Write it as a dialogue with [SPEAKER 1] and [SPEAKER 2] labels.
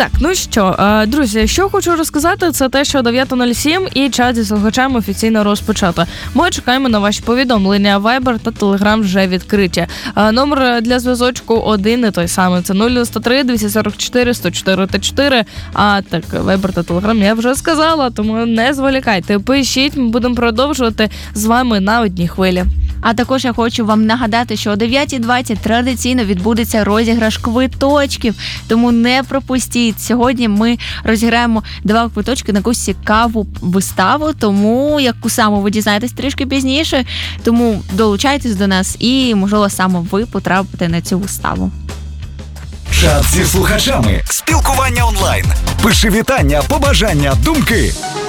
[SPEAKER 1] Так, ну що, друзі, що хочу розказати, це те, що 9:07 і чат зі слухачами офіційно розпочато. Ми чекаємо на ваші повідомлення. Viber та Telegram вже відкриті. Номер для зв'язочку один і той самий. Це 093 244 104 4. А так, Viber та Telegram я вже сказала, тому не зволікайте. Пишіть, ми будемо продовжувати з вами на одній хвилі.
[SPEAKER 2] А також я хочу вам нагадати, що о 9:20 традиційно відбудеться розіграш квиточків, тому не пропустіть. Сьогодні ми розіграємо 2 квиточки на якусь цікаву виставу, тому яку саме ви дізнаєтесь трішки пізніше, тому долучайтесь до нас і, можливо, саме ви потрапите на цю виставу.
[SPEAKER 3] Чат зі слухачами. Спілкування онлайн. Пиши вітання, побажання, думки.